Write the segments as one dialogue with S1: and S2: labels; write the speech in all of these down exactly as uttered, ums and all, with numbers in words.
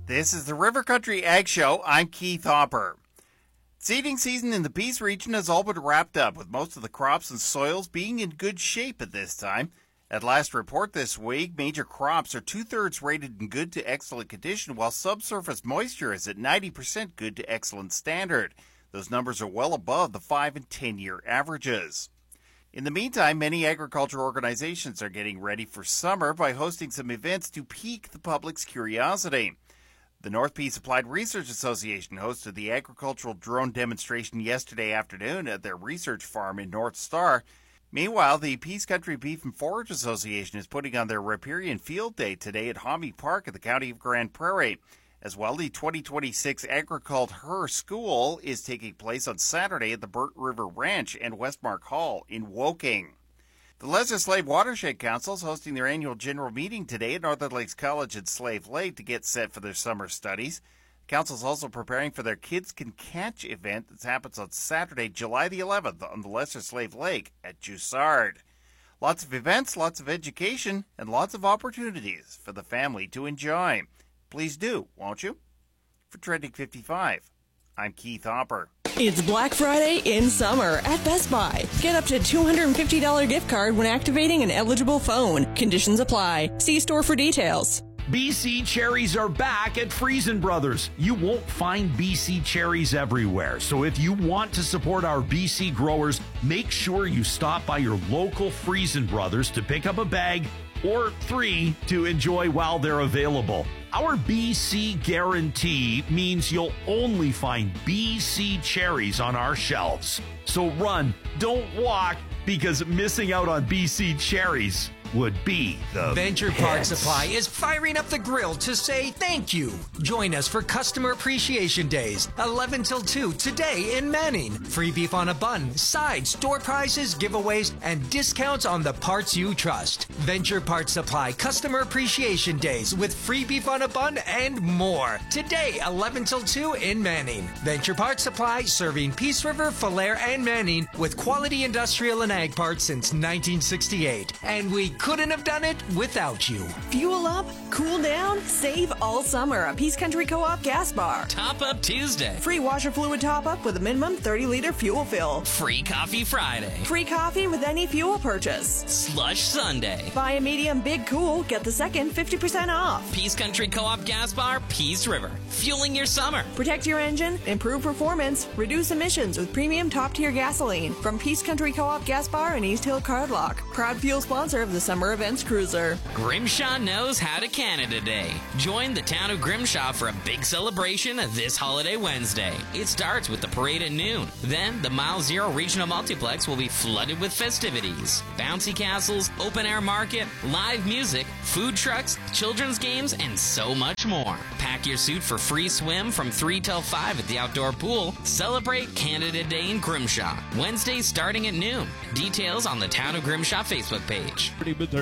S1: This is the River Country Ag Show. I'm Keith Hopper. Seeding season in the Peace region has all but wrapped up, with most of the crops and soils being in good shape at this time. At last report this week, major crops are two-thirds rated in good to excellent condition, while subsurface moisture is at ninety percent good to excellent standard. Those numbers are well above the five and ten-year averages. In the meantime, many agriculture organizations are getting ready for summer by hosting some events to pique the public's curiosity. The North Peace Applied Research Association hosted the agricultural drone demonstration yesterday afternoon at their research farm in North Star. Meanwhile, the Peace Country Beef and Forage Association is putting on their Riparian Field Day today at Hommy Park in the county of Grand Prairie. As well, the twenty twenty-six Agricult Her School is taking place on Saturday at the Burt River Ranch and Westmark Hall in Woking. The Lesser Slave Watershed Council is hosting their annual general meeting today at Northern Lakes College in Slave Lake to get set for their summer studies. The council is also preparing for their Kids Can Catch event that happens on Saturday, July the eleventh on the Lesser Slave Lake at Jussard. Lots of events, lots of education, and lots of opportunities for the family to enjoy. Please do, won't you? For Trending fifty-five, I'm Keith Hopper.
S2: It's Black Friday in summer at Best Buy. Get up to two hundred fifty dollars gift card when activating an eligible phone. Conditions apply. See store for details.
S3: B C cherries are back at Friesen Brothers. You won't find B C cherries everywhere, so if you want to support our B C growers, make sure you stop by your local Friesen Brothers to pick up a bag or three to enjoy while they're available. Our B C guarantee means you'll only find B C cherries on our shelves. So run, don't walk, because missing out on B C cherries would be the
S4: Venture
S3: hits.
S4: Parts Supply is firing up the grill to say thank you. Join us for Customer Appreciation Days, eleven till two, today in Manning. Free beef on a bun, sides, store prizes, giveaways, and discounts on the parts you trust. Venture Parts Supply Customer Appreciation Days with free beef on a bun and more. Today, eleven till two in Manning. Venture Parts Supply, serving Peace River, Falher, and Manning with quality industrial and ag parts since nineteen sixty-eight. And we couldn't have done it without you.
S2: Fuel up, cool down, save all summer at Peace Country Co-op Gas Bar.
S5: Top Up Tuesday.
S2: Free washer fluid top-up with a minimum thirty liter fuel fill.
S5: Free Coffee Friday.
S2: Free coffee with any fuel purchase.
S5: Slush Sunday.
S2: Buy a medium Big Cool, get the second fifty percent off.
S5: Peace Country Co-op Gas Bar, Peace River. Fueling your summer.
S2: Protect your engine, improve performance, reduce emissions with premium top-tier gasoline from Peace Country Co-op Gas Bar and East Hill Cardlock. Proud fuel sponsor of the Summer Events Cruiser.
S5: Grimshaw knows how to Canada Day. Join the town of Grimshaw for a big celebration this holiday Wednesday. It starts with the parade at noon. Then the Mile Zero Regional Multiplex will be flooded with festivities. Bouncy castles, open air market, live music, food trucks, children's games, and so much more. Pack your suit for free swim from three till five at the outdoor pool. Celebrate Canada Day in Grimshaw. Wednesday starting at noon. Details on the Town of Grimshaw Facebook page.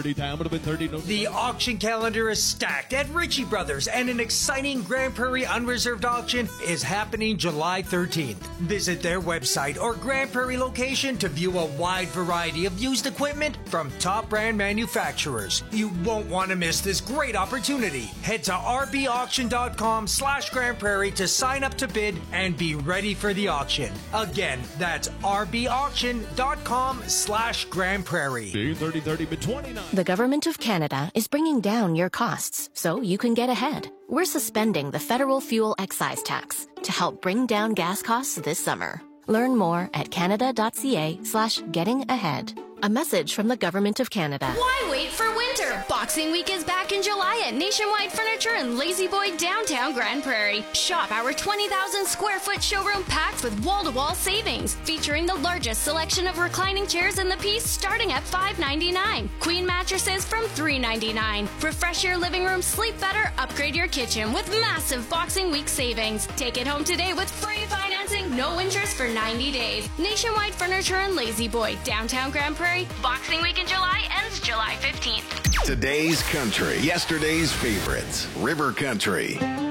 S4: The auction calendar is stacked at Ritchie Brothers, and an exciting Grand Prairie unreserved auction is happening July thirteenth. Visit their website or Grand Prairie location to view a wide variety of used equipment from top brand manufacturers. You won't want to miss this great opportunity. Head to rbauction.com slash Grand Prairie to sign up to bid and be ready for the auction. Again, that's rbauction.com slash Grand Prairie.
S6: The Government of Canada is bringing down your costs so you can get ahead. We're suspending the federal fuel excise tax to help bring down gas costs this summer. Learn more at canada.ca slash getting ahead. A message from the Government of Canada.
S7: Why wait for winter? Boxing Week is back in July at Nationwide Furniture in Lazy Boy, downtown Grand Prairie. Shop our twenty thousand square foot showroom packed with wall-to-wall savings, featuring the largest selection of reclining chairs in the piece starting at five ninety-nine. Queen mattresses from three ninety-nine. Refresh your living room, sleep better, upgrade your kitchen with massive Boxing Week savings. Take it home today with free financing, no interest for ninety days. Nationwide Furniture in Lazy Boy, downtown Grand Prairie. Boxing Week in July ends July fifteenth.
S8: Today's country, yesterday's favorites. River Country.